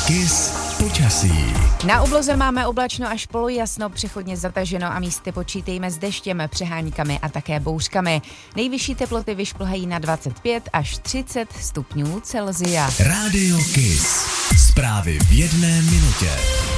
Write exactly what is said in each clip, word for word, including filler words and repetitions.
Kiss počasí. Na obloze máme oblačno až polojasno, přechodně zataženo a místy počítejme s deštěm, přeháňkami a také bouřkami. Nejvyšší teploty vyšplhají na dvacet pět až třicet stupňů Celsia. Rádio Kiss. Zprávy v jedné minutě.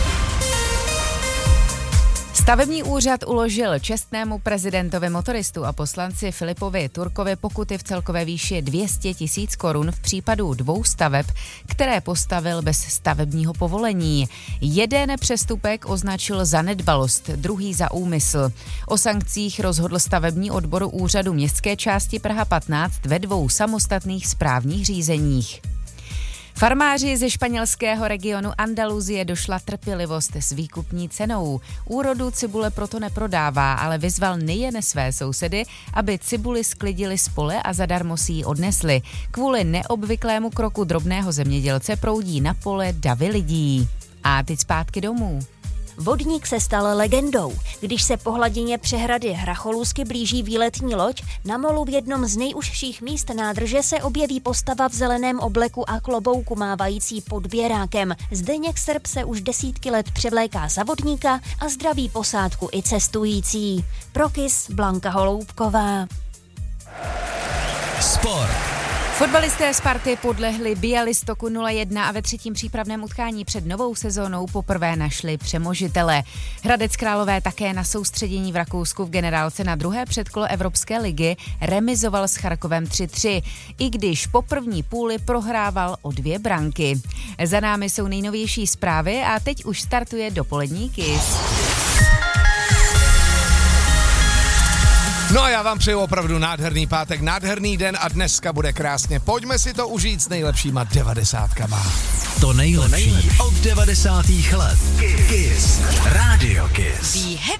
Stavební úřad uložil čestnému prezidentovi motoristu a poslanci Filipovi Turkovi pokuty v celkové výši dvě stě tisíc korun v případu dvou staveb, které postavil bez stavebního povolení. Jeden přestupek označil za nedbalost, druhý za úmysl. O sankcích rozhodl stavební odbor úřadu městské části Praha patnáct ve dvou samostatných správních řízeních. Farmáři ze španělského regionu Andaluzie došla trpělivost s výkupní cenou. Úrodu cibule proto neprodává, ale vyzval nejen své sousedy, aby cibuli sklidili z pole a zadarmo si ji odnesli. Kvůli neobvyklému kroku drobného zemědělce proudí na pole davy lidí. A teď zpátky domů. Vodník se stal legendou. Když se po hladině přehrady Hracholůzky blíží výletní loď, na molu v jednom z nejužších míst nádrže se objeví postava v zeleném obleku a klobouku mávající podběrákem. Zdeněk Srb se už desítky let převléká za vodníka a zdraví posádku i cestující. Pro Kiss Blanka Holoubková. Sport. Fotbalisté Sparty podlehli Bialystoku nula jedna a ve třetím přípravném utkání před novou sezónou poprvé našli přemožitele. Hradec Králové také na soustředění v Rakousku v generálce na druhé předkolo Evropské ligy remizoval s Charkovem tři tři, i když po první půli prohrával o dvě branky. Za námi jsou nejnovější zprávy a teď už startuje dopolední Kiss. No a já vám přeju opravdu nádherný pátek, nádherný den a dneska bude krásně. Pojďme si to užít s nejlepšíma devadesátkama. To nejlepší od devadesátých let. Kiss. Rádio Kiss. Be happy.